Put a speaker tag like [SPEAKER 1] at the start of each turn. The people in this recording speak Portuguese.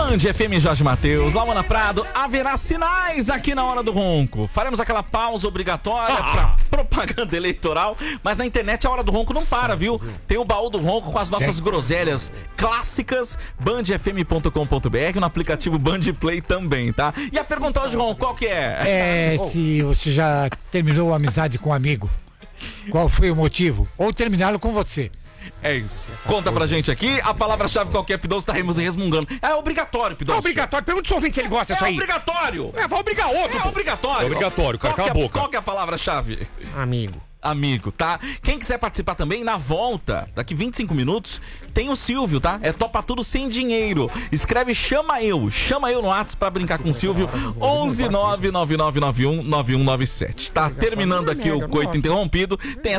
[SPEAKER 1] Band FM Jorge Mateus, Lawana Prado, haverá sinais aqui na Hora do Ronco. Faremos aquela pausa obrigatória pra propaganda eleitoral, mas na internet a Hora do Ronco não para, viu? Tem o baú do Ronco com as nossas groselhas clássicas, bandfm.com.br, no aplicativo Band Play também, tá? E a pergunta hoje, Ronco, qual que é?
[SPEAKER 2] Se você já terminou a amizade com um amigo, qual foi o motivo? Ou terminá-lo com você?
[SPEAKER 1] É isso. Conta pra gente aqui. A palavra-chave qualquer, Pidão, está resmungando. É obrigatório, Pidão.
[SPEAKER 3] É obrigatório. Pergunta ao ouvinte se ele gosta disso aí.
[SPEAKER 1] É obrigatório.
[SPEAKER 3] Vai obrigar outro.
[SPEAKER 1] É obrigatório.
[SPEAKER 3] É obrigatório, cara, cala a boca.
[SPEAKER 1] Qual que é a palavra-chave?
[SPEAKER 3] Amigo,
[SPEAKER 1] tá? Quem quiser participar também, na volta, daqui 25 minutos, tem o Silvio, tá? É Topa Tudo Sem Dinheiro. Escreve Chama Eu no WhatsApp pra brincar com o Silvio. 11 99991 9197. Tá terminando aqui o Coito Interrompido. Tem